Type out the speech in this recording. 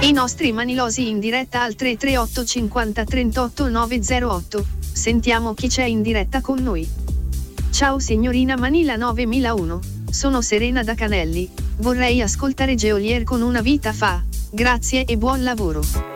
I nostri manilosi in diretta al 338 50 38 908. Sentiamo chi c'è in diretta con noi. Ciao signorina Manila 9001. Sono Serena da Canelli. Vorrei ascoltare Geolier con Una vita fa. Grazie e buon lavoro.